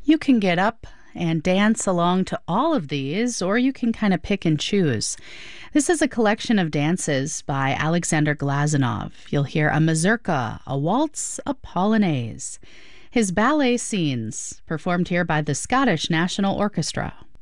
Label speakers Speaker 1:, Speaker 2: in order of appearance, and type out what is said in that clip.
Speaker 1: You can get up and dance along to all of these, or you can kind of pick and choose. This is a collection of dances by Alexander Glazunov. You'll hear a mazurka, a waltz, a polonaise. His ballet scenes, performed here by the Scottish National Orchestra.